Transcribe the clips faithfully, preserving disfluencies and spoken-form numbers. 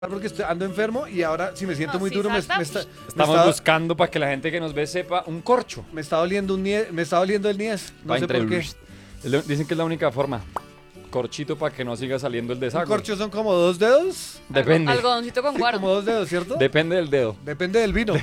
porque estoy, ando enfermo y ahora si me siento No, muy sí, duro me, me salta. está, me Estamos está- buscando para que la gente que nos ve sepa un corcho. me está doliendo un nie- me está doliendo el niés, no Pa' sé entre- por qué. Es lo- Dicen que es la única forma. Corchito para que no siga saliendo el Un desagüe. corcho son como dos dedos, Depende. Algodoncito con sí, guaro. como dos dedos, ¿cierto? Depende del dedo. Depende del vino.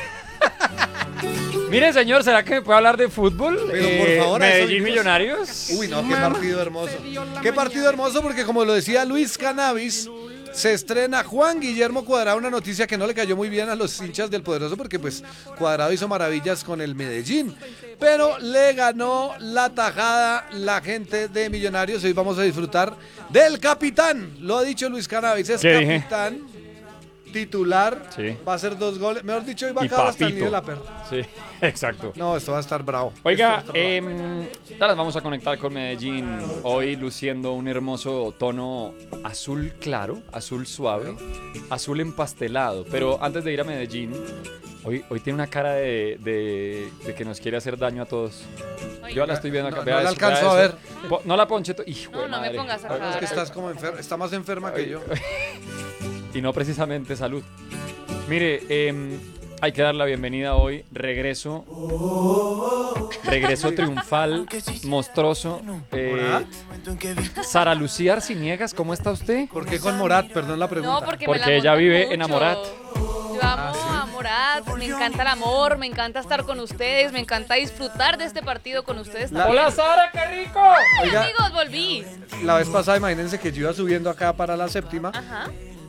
Mire, señor, ¿será que me puede hablar de fútbol? Pero, por favor, a eso Medellín vinimos. Millonarios. Uy, no, qué partido hermoso. Qué partido hermoso porque como lo decía Luis Cannabis, se estrena Juan Guillermo Cuadrado, una noticia que no le cayó muy bien a los hinchas del Poderoso porque pues Cuadrado hizo maravillas con el Medellín, pero le ganó la tajada la gente de Millonarios. Hoy vamos a disfrutar del capitán, lo ha dicho Luis Cannabis, es ¿Qué dije? capitán titular, Sí. va a hacer dos goles, mejor dicho, hoy va a Y acabar hasta el nido papito. de la perra. Sí, exacto. No, esto va a estar bravo. Oiga, Esto va a estar bravo. eh, ya las vamos a conectar con Medellín. Hoy luciendo un hermoso tono azul claro, azul suave, azul empastelado. Pero antes de ir a Medellín, hoy, hoy tiene una cara de, de- de que nos quiere hacer daño a todos. Yo la estoy viendo acá. No, vea no la eso, vea alcanzo a eso. Po- No la ponche. to- Hijo No, de no me madre. pongas a Ay, Es que cara. estás como enfer está más enferma que yo. Y no precisamente salud. Mire, eh, hay que dar la bienvenida hoy. Regreso. Regreso triunfal, monstruoso. Eh, Sara Lucía Arciniegas, ¿cómo está usted? ¿Por qué con Morat? Perdón la pregunta. No, porque, Porque me la ella montan vive mucho. en Amorat. Yo amo a Morat, me encanta el amor, me encanta estar con ustedes, me encanta disfrutar de este partido con ustedes La- también. ¡Hola, Sara, qué rico! Ay, Oiga. amigos, volví. La vez pasada, imagínense que yo iba subiendo acá para la séptima. Ajá.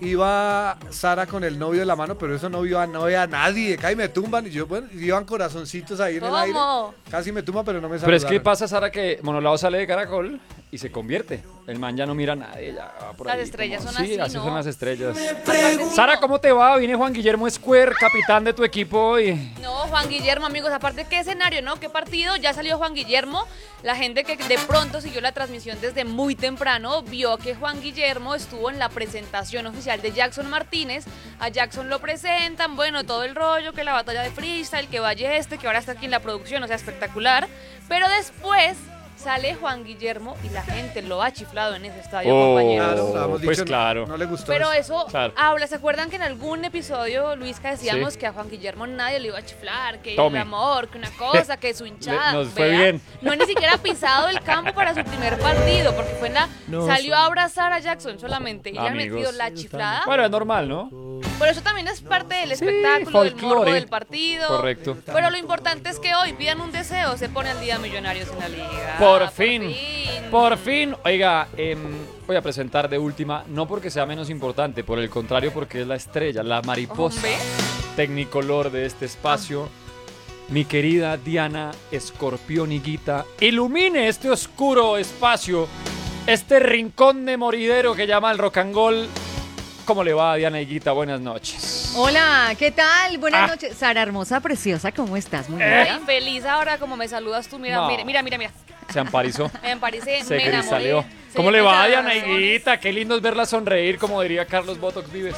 Iba Sara con el novio de la mano, pero eso no vio a, no veía a nadie. Acá y me tumban. Y yo, bueno, y iban corazoncitos ahí en el aire. ¿Cómo? Casi me tumban, pero no me Pero es saludaron. que pasa, Sara, que Monolao sale de Caracol y se convierte. El man ya no mira a nadie, ya va por Las ahí estrellas como- son sí, así, así ¿no? son las estrellas. Aparte, Sara, ¿cómo te va? Viene Juan Guillermo Square, capitán de tu equipo hoy. No, Juan Guillermo, amigos, aparte qué escenario, ¿no? ¿Qué partido? Ya salió Juan Guillermo. La gente que de pronto siguió la transmisión desde muy temprano vio que Juan Guillermo estuvo en la presentación oficial de Jackson Martínez. A Jackson lo presentan, bueno, todo el rollo, que la batalla de freestyle, que vaya este, que ahora está aquí en la producción, o sea, espectacular. Pero después sale Juan Guillermo y la gente lo ha chiflado en ese estadio, Oh. compañeros. Claro, lo habíamos Pues dicho, no- claro. No, le gustó. Pero eso. eso Claro. habla, ¿se acuerdan que en algún episodio, Luisca, decíamos Sí. que a Juan Guillermo nadie le iba a chiflar, que Tome. el amor, que una cosa, que su hinchada? Le- nos fue Vea, bien. No ha ni siquiera pisado el campo para su primer partido, porque fue en la, No, salió a abrazar a Jackson solamente y le han Amigos. metido la chiflada. Bueno, es normal, ¿no? Pero eso también es parte del Sí, espectáculo, del morbo folclore. del partido. Correcto. Pero lo importante es que hoy pidan un deseo, se pone al día Millonarios en la liga. Por fin, por fin. Oiga, em, voy a presentar de última, no porque sea menos importante, por el contrario, porque es la estrella, la mariposa Hombre. tecnicolor de este espacio. Mi querida Diana Escorpión Higuita, ilumine este oscuro espacio, este rincón de moridero que llama el rock and roll. ¿Cómo le va, Diana Higuita? Buenas noches. Hola, ¿qué tal? Buenas Ah. noches. Sara hermosa, preciosa, ¿cómo estás? Muy Eh. bien. Ay, feliz ahora como me saludas tú, mira, No. mira, mira, mira, mira. Se amparizó. Me emparecé, Se me enamoré. crisaleó. Se ¿Cómo dio le va, cuenta de Diana las razones. Higuita? Qué lindo es verla sonreír, como diría Carlos Botox Vives.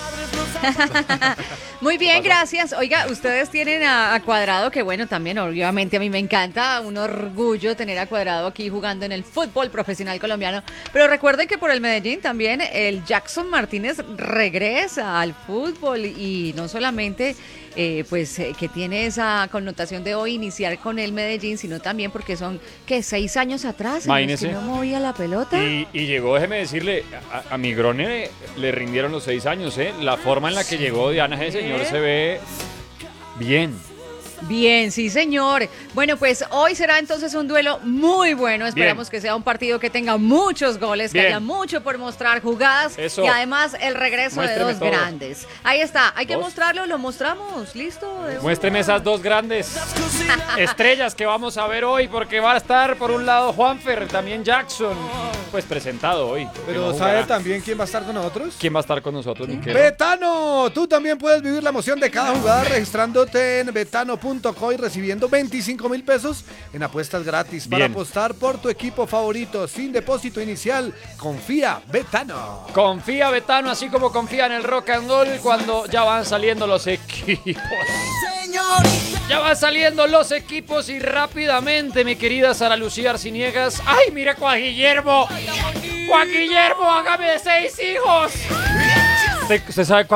Muy bien, ¿Qué pasó? gracias. Oiga, ustedes tienen a, a Cuadrado, que bueno, también obviamente a mí me encanta, un orgullo tener a Cuadrado aquí jugando en el fútbol profesional colombiano. Pero recuerden que por el Medellín también el Jackson Martínez regresa al fútbol y no solamente eh, pues eh, que tiene esa connotación de hoy iniciar con el Medellín, sino también porque son, ¿qué? Seis años atrás en los Imagínese. que no movía la pelota. Y, y llegó, déjeme decirle, a, a Migrone le rindieron los seis años, ¿eh? La forma en la que llegó Diana, ese señor se ve bien. Bien, sí señor. Bueno, pues hoy será entonces un duelo muy bueno. Esperamos Bien. que sea un partido que tenga muchos goles, que Bien. haya mucho por mostrar, jugadas Eso. y además el regreso Muéstreme de dos todo. grandes. Ahí está, hay que Dos. mostrarlo, lo mostramos, listo. de Muéstreme una. esas dos grandes estrellas que vamos a ver hoy, porque va a estar por un lado Juanfer, también Jackson, pues presentado hoy. porque Pero no ¿sabe jugará. también quién va a estar con nosotros? ¿Quién va a estar con nosotros, Miquel? Betano, tú también puedes vivir la emoción de cada jugada registrándote en betano punto co y recibiendo veinticinco mil pesos en apuestas gratis para Bien. apostar por tu equipo favorito sin depósito inicial. Confía, Betano. Confía Betano, así como confía en el rock and roll cuando ya van saliendo los equipos. Ya van saliendo los equipos y rápidamente, mi querida Sara Lucía Arciniegas. ¡Ay, mira Juan Guillermo! ¡Juan Guillermo, hágame seis hijos! ¿Usted, usted sabe